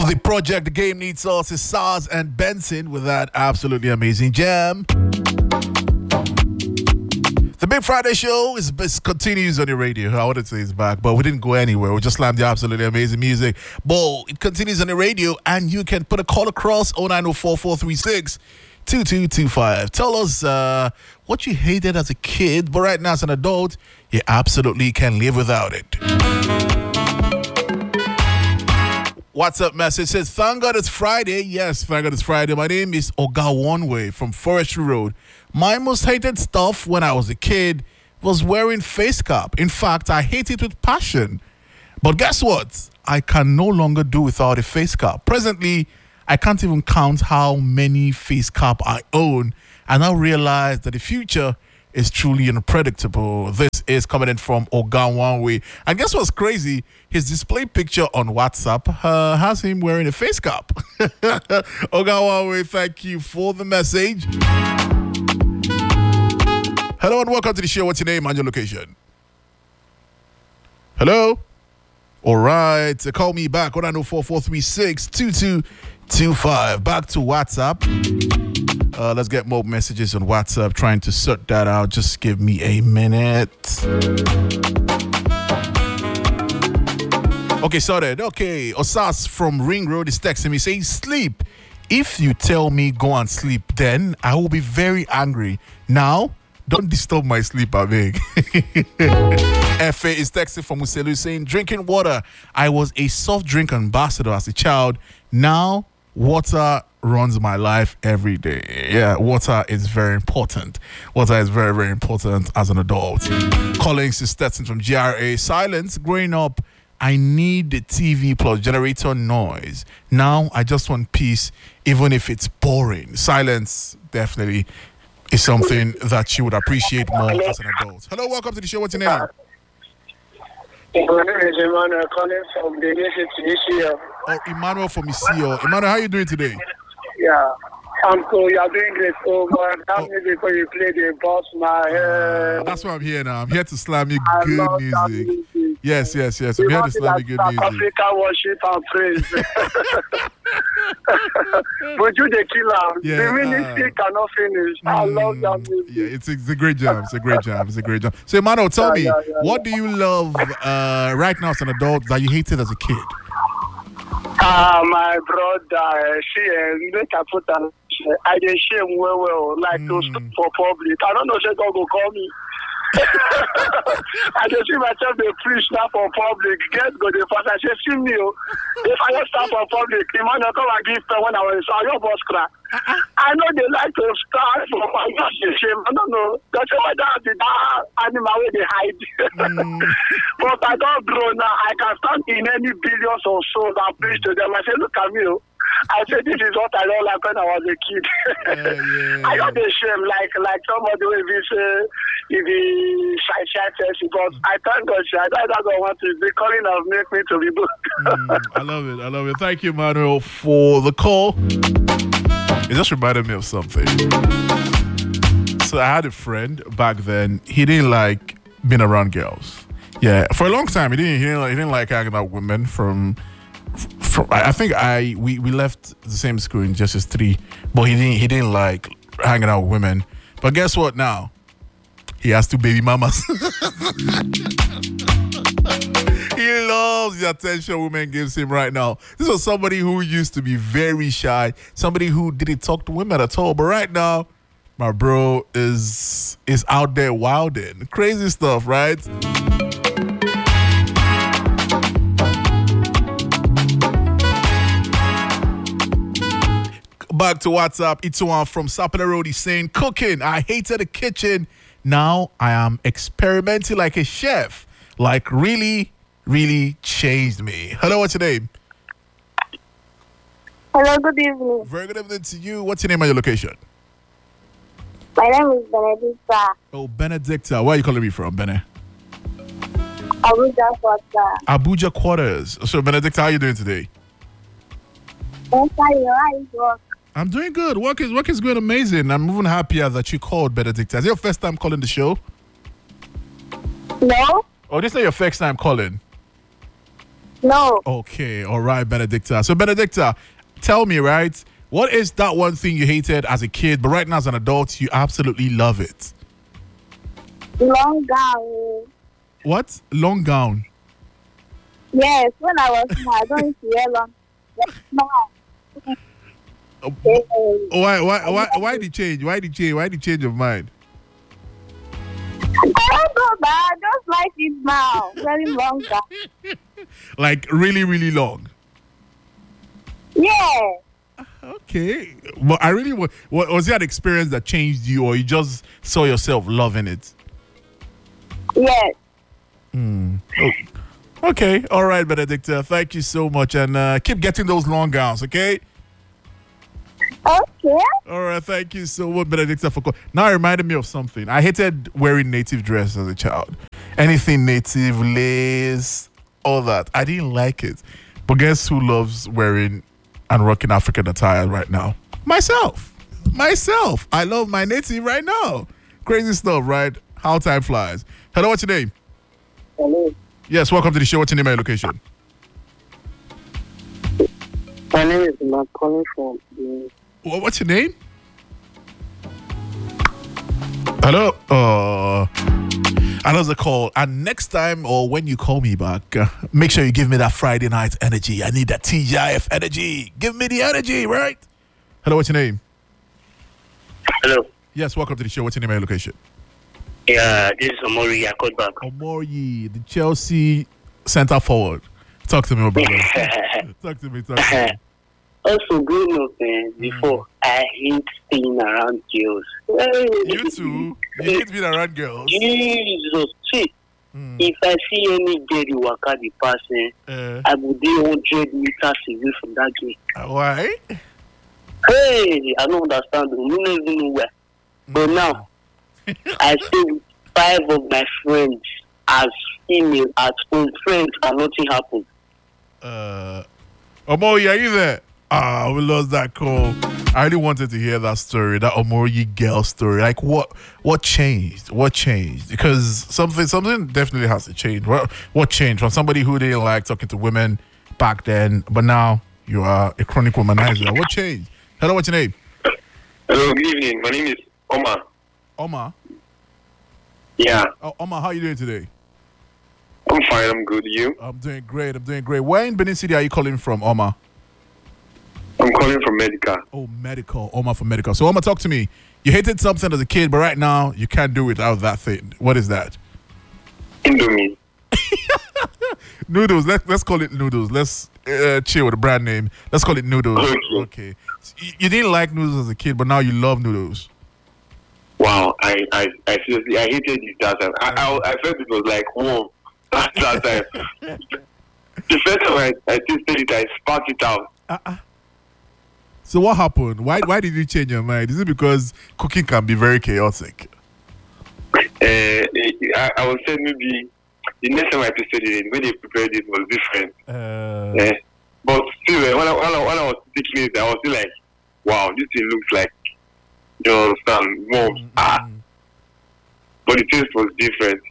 The project The Game Needs Us is SARS and Benson with that absolutely amazing jam. The Big Friday show is continues on the radio. I wanted to say it's back, but we didn't go anywhere. We just slammed the absolutely amazing music. But it continues on the radio, and you can put a call across 09044362225. Tell us what you hated as a kid, but right now as an adult, you absolutely can live without it. WhatsApp message says, thank God it's Friday. Yes, thank God it's Friday. My name is Oga One Way from Forestry Road. My most hated stuff when I was a kid was wearing face cap. In fact, I hate it with passion. But guess what? I can no longer do without a face cap. Presently, I can't even count how many face cap I own. I now realize that the future is truly unpredictable. This is coming in from Ogan One Way. And guess what's crazy? His display picture on WhatsApp has him wearing a face cap. Ogan One Way, thank you for the message. Hello and welcome to the show. What's your name and your location? Hello? All right. Call me back. 09044362225. Back to WhatsApp. Let's get more messages on WhatsApp. Trying to sort that out. Just give me a minute. Okay, sorted. Okay, Osas from Ring Road is texting me saying, sleep. If you tell me go and sleep, then I will be very angry. Now, don't disturb my sleep, I beg. FA is texting from Muselu saying, drinking water. I was a soft drink ambassador as a child. Now, water runs my life every day. Yeah, water is very important. Water is very, very important as an adult. Collins is texting from GRA. Silence. Growing up, I need the TV plus generator noise. Now, I just want peace, even if it's boring. Silence, definitely, is something that you would appreciate more as an adult. Hello, welcome to the show. What's your name? My name is Emmanuel calling from the Isio. Oh, Emmanuel from Isio. Emmanuel, how are you doing today? Yeah, I'm cool. You're doing great. So, that music when you play the boss, my head. That's why I'm here now. I'm here to slam you good music. Yes. I'm here to slam you good music. Africa worship and praise. But you the killer. Yeah, the ministry cannot finish. I love that music. Yeah, it's a great jam. It's a great jam. So, Emmanuel, tell me, what do you love right now as an adult that you hated as a kid? My brother, she make I put on. I dey shame well, like to speak for public. I don't know if God will call me. I just see myself they preach now for public. Get go the first. I say, see me. If I just start for public, the man will come and give me when I was your boss cry. I know they like to start for my shame. I don't know. That's why that animal where they hide. But I don't grow now. I can stand in any billions of souls and preach to them. I say, look at me. I said, this is what I don't like when I was a kid. I got the shame, like somebody will be say, if he shy person, but I thank God, I don't want to be calling of make me to be good. I love it. Thank you, Manuel, for the call. It just reminded me of something. So I had a friend back then. He didn't like being around girls. Yeah, for a long time, he didn't like hanging out with women from I think we left the same school in Justice 3, but he didn't like hanging out with women. But guess what now? He has two baby mamas. He loves the attention women gives him right now. This was somebody who used to be very shy, somebody who didn't talk to women at all. But right now, my bro is out there wilding. Crazy stuff, right? Back to WhatsApp. Ituan from Sapele Road is saying, cooking. I hated the kitchen. Now I am experimenting like a chef. Like really, really changed me. Hello, what's your name? Hello, good evening. Very good evening to you. What's your name and your location? My name is Benedicta. Oh, Benedicta. Where are you calling me from, Bene? Abuja Quarters. Abuja Quarters. So, Benedicta, how are you doing today? How is work? I'm doing good. Work is going amazing. I'm even happier that you called, Benedicta. Is it your first time calling the show? No. Oh, this is your first time calling? No. Okay, all right, Benedicta. So, Benedicta, tell me, right, what is that one thing you hated as a kid, but right now as an adult, you absolutely love it? Long gown. What? Long gown. Yes, when I was small, I don't used to wear long. Small. Uh, why the change? Why the change? Why the change of mind? I don't know, but I just like it now. Very long gown. Like really, really long. Yeah. Okay, but I really was that experience that changed you, or you just saw yourself loving it? Yes. Oh. Okay, all right, Benedicta. Thank you so much, and keep getting those long gowns. Okay. Okay. All right, thank you so much, Benedicta, for now. It reminded me of something. I hated wearing native dress as a child. Anything native, lace, all that. I didn't like it. But guess who loves wearing and rocking African attire right now? Myself. I love my native right now. Crazy stuff, right? How time flies. Hello, what's your name? Hello. Yes, welcome to the show. What's your name and your location? My name is Mark calling from What's your name? Hello? Another call. And next time or when you call me back, make sure you give me that Friday night energy. I need that TGIF energy. Give me the energy, right? Hello, what's your name? Hello. Yes, welcome to the show. What's your name and your location? Yeah, this is Omori. I called back. Omori, the Chelsea center forward. Talk to me, my brother. Talk to me. Also, growing up, before, I hate staying around girls. You too? You hate being around girls? Jesus, see, if I see any girl you walk out the person, I would be 100 meters away from that girl. Why? Hey, I don't understand. You don't even know where. But now, I stay with 5 of my friends as female, as home friends, and nothing happened. Omori, are you there? We lost that call. I really wanted to hear that story, that Omori girl story. Like, what changed? What changed? Because something definitely has to change. What changed from somebody who didn't like talking to women back then, but now you are a chronic womanizer? What changed? Hello, what's your name? Hello, good evening. My name is Omar. Omar? Yeah. Oh, Omar, how are you doing today? I'm fine, I'm good. You? I'm doing great. Where in Benin City are you calling from, Omar? I'm calling from Medica. Oh, medical. Omar from medical. So, Omar, talk to me. You hated something as a kid, but right now you can't do without that thing. What is that? Indomie. Noodles. Let's call it noodles. Let's chill with the brand name. Let's call it noodles. Okay. So you didn't like noodles as a kid, but now you love noodles. Wow, I seriously, I hated it that time. I felt it was like, whoa, that time. The first time I tasted it, I spat it out. So what happened? Why did you change your mind? Is it because cooking can be very chaotic? I would say maybe the next time I tasted it, when they prepared it was different. But still, when I was taking it, I was still like, wow, this thing looks like, you understand, more. But the taste was different.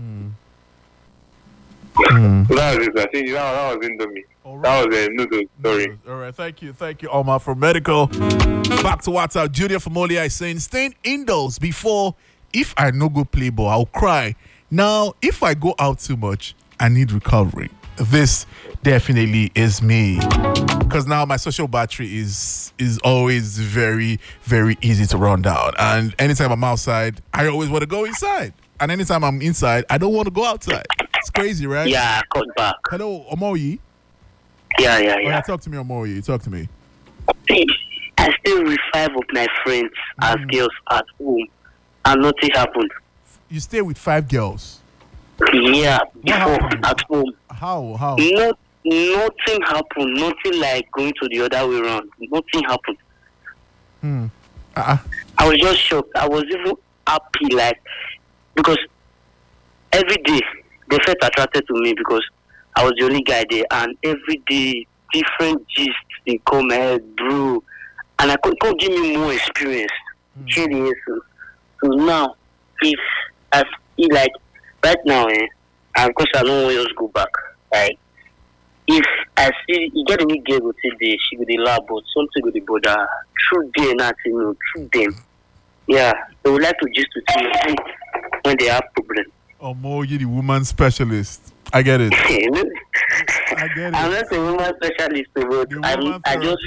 So that was it. I think that was Indomie. Right. That was a noodle story. All right, thank you, Omar from medical. Back to WhatsApp. Julia from Molia is saying, staying indoors before, if I no go play ball, I'll cry. Now, if I go out too much, I need recovery. This definitely is me. Because now my social battery is always very, very easy to run down. And anytime I'm outside, I always want to go inside. And anytime I'm inside, I don't want to go outside. It's crazy, right? Yeah, I called back. Hello, Omoyi. Yeah. Oh, yeah, talk to me, Omoyi. Talk to me. I stay with 5 of my friends as girls at home, and nothing happened. You stay with 5 girls? Yeah, before at home. How? Nothing happened. Nothing like going to the other way around. Nothing happened. I was just shocked. I was even happy, like, because every day they felt attracted to me because I was the only guy there, and every day different gists they come ahead, bro, and I could give me more experience. So now, if I feel like right now, and because I don't want to just go back, like if I see you get any girl go till day, she go dey laugh, but something go dey bother through day nothing know through them. Yeah, they would like to just to see when they have problems. Oh, more you the woman specialist. I get it. I get it. I'm not a woman specialist, but I just.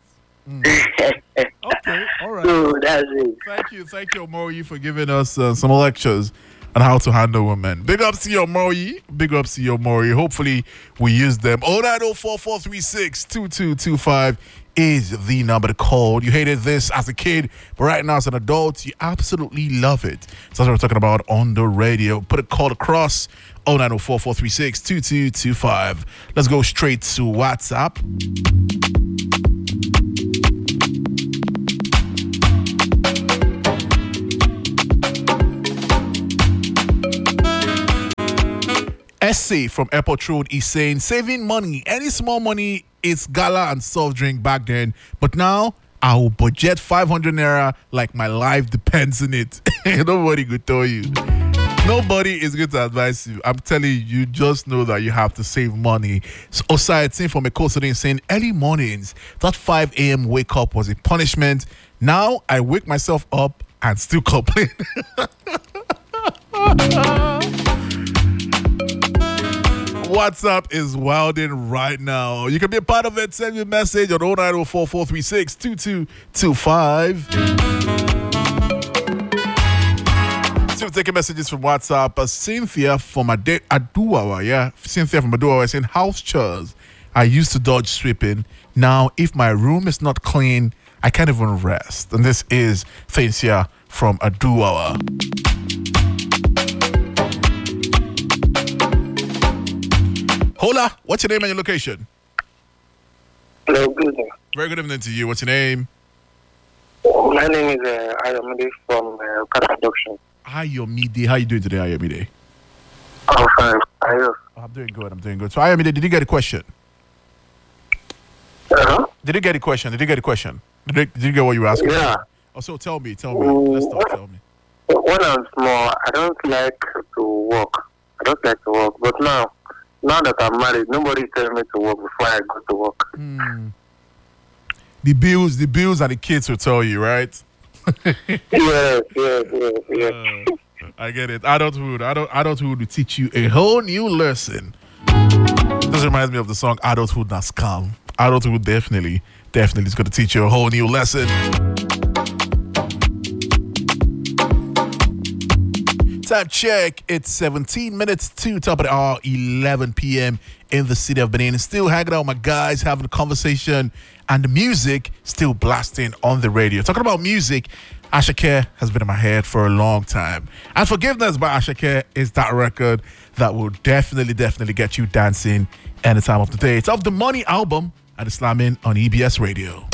Okay, all right. So that's it. Thank you, Omori, for giving us some lectures on how to handle women. Big ups to you, Omori. Big ups to you, Omori. Hopefully, we use them. 09044362225 is the number to call. You hated this as a kid, but right now as an adult, you absolutely love it. So that's what we're talking about on the radio. Put a call across 09044362225. Let's go straight to WhatsApp. Essay from Airport Road is saying, saving money, any small money, it's gala and soft drink back then. But now, I will budget 500 naira like my life depends on it. Nobody could tell you. Nobody is going to advise you. I'm telling you, you just know that you have to save money. So, Osai from a course today saying, early mornings, that 5 a.m. wake up was a punishment. Now, I wake myself up and still complain. WhatsApp is wilding right now. You can be a part of it. Send me a message on 09044362225. Still taking messages from WhatsApp. Cynthia from Aduawa. Yeah, Cynthia from Aduawa saying, house chores. I used to dodge sweeping. Now, if my room is not clean, I can't even rest. And this is Cynthia from Aduawa. Hola, what's your name and your location? Hello, good evening. Very good evening to you. What's your name? My name is Ayomide from Okada Production. Ayomide, how you doing today, Ayomide? I'm fine. How are you? I'm doing good. So, Ayomide, did you get a question? Did you get a question? Did you get what you were asking? Yeah. Oh, so tell me. Let's talk, tell me. When I'm small, I don't like to work. But now that I'm married, nobody tells me to work before I go to work. The bills and the kids will tell you, right? Yes. I get it. Adulthood will teach you a whole new lesson. This reminds me of the song Adulthood Na Scam. Adulthood definitely is going to teach you a whole new lesson. Time check. It's 17 minutes to top of the hour, 11 p.m. in the city of Benin. Still hanging out with my guys, having a conversation, and the music still blasting on the radio. Talking about music, Ashake has been in my head for a long time. And Forgiveness by Ashake is that record that will definitely get you dancing any time of the day. It's off the Money album and it's slamming on EBS Radio.